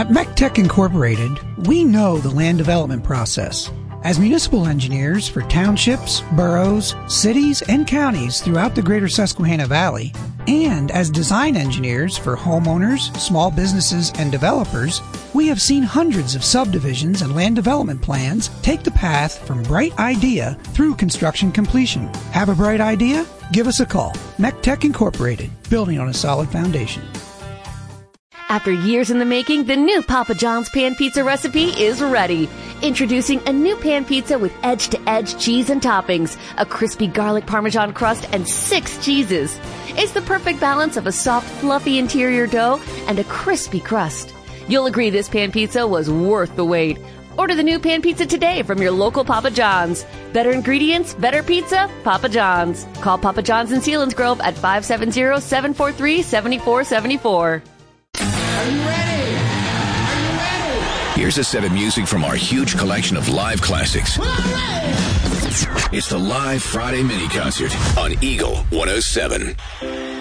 At MECTech Incorporated, we know the land development process. As municipal engineers for townships, boroughs, cities, and counties throughout the greater Susquehanna Valley, and as design engineers for homeowners, small businesses, and developers, we have seen hundreds of subdivisions and land development plans take the path from bright idea through construction completion. Have a bright idea? Give us a call. MECTech Incorporated, building on a solid foundation. After years in the making, the new Papa John's Pan Pizza recipe is ready. Introducing a new pan pizza with edge-to-edge cheese and toppings, a crispy garlic parmesan crust, and 6 cheeses. It's the perfect balance of a soft, fluffy interior dough and a crispy crust. You'll agree this pan pizza was worth the wait. Order the new pan pizza today from your local Papa John's. Better ingredients, better pizza, Papa John's. Call Papa John's in Selinsgrove at 570-743-7474. Are you ready? Are you ready? Here's a set of music from our huge collection of live classics. It's the Live Friday Mini Concert on Eagle 107.